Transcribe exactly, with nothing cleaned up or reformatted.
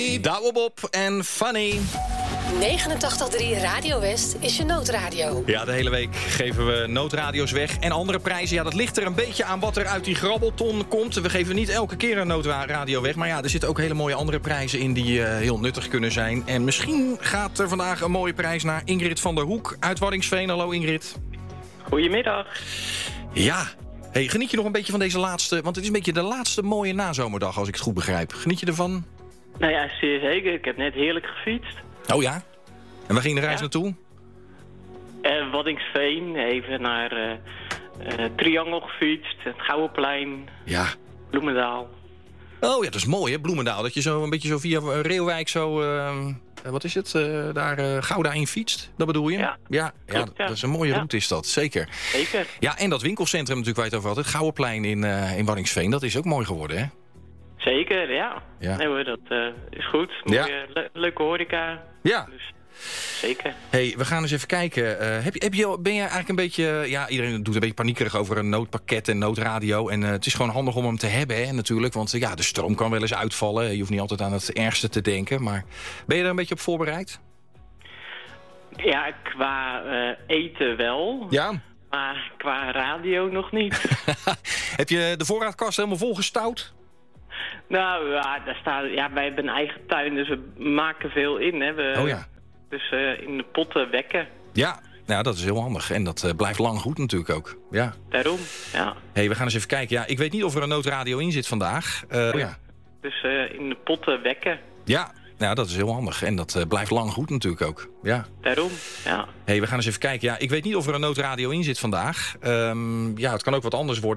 Douwe Bob en Funny. negenentachtig komma drie Radio West is je noodradio. Ja, de hele week geven we noodradio's weg. En andere prijzen, ja, dat ligt er een beetje aan wat er uit die grabbelton komt. We geven niet elke keer een noodradio weg. Maar ja, er zitten ook hele mooie andere prijzen in die uh, heel nuttig kunnen zijn. En misschien gaat er vandaag een mooie prijs naar Ingrid van der Hoek uit Waddinxveen. Hallo Ingrid. Goedemiddag. Ja. Hey, geniet je nog een beetje van deze laatste... Want het is een beetje de laatste mooie nazomerdag, als ik het goed begrijp. Geniet je ervan? Nou ja, zeer zeker. Ik heb net heerlijk gefietst. Oh ja? En waar ging de reis Ja. naartoe? Uh, Waddinxveen, even naar uh, uh, Triangel gefietst, het Gouwenplein, Ja. Bloemendaal. Oh ja, dat is mooi hè, Bloemendaal. Dat je zo een beetje zo via Reeuwijk zo... Uh, wat is het? Uh, daar uh, Gouda in fietst. Dat bedoel je? Ja. Ja, ja, Klopt, ja. dat is een mooie Ja. route is dat. Zeker. Zeker. Ja, en dat winkelcentrum natuurlijk waar je het over had. Het Gouwenplein in, uh, in Waddinxveen. Dat is ook mooi geworden hè? Zeker, ja. Ja. Nee hoor, dat uh, is goed. Mooie, le- leuke horeca. Ja. Dus, zeker. Hey, we gaan eens even kijken. Uh, heb je, heb je, ben je eigenlijk een beetje... Ja, iedereen doet een beetje paniekerig over een noodpakket en noodradio. En uh, het is gewoon handig om hem te hebben, hè, natuurlijk. Want uh, ja, de stroom kan wel eens uitvallen. Je hoeft niet altijd aan het ergste te denken. Maar ben je er een beetje op voorbereid? Ja, qua uh, eten wel. Ja. Maar qua radio nog niet. Heb je de voorraadkast helemaal volgestouwd? Nou, ja, daar staat, ja, wij hebben een eigen tuin, dus we maken veel in. Hè. We, Oh ja. Dus uh, in de potten wekken. Ja, nou, dat is heel handig. En dat uh, blijft lang goed natuurlijk ook. Ja. Daarom, ja. Hey, we gaan eens even kijken. Ja, ik weet niet of er een noodradio in zit vandaag. Uh, oh ja. Dus uh, in de potten wekken. Ja, nou, dat is heel handig. En dat uh, blijft lang goed natuurlijk ook. Ja. Daarom, ja. Hey, we gaan eens even kijken. Ja, ik weet niet of er een noodradio in zit vandaag. Um, ja, het kan ook wat anders worden.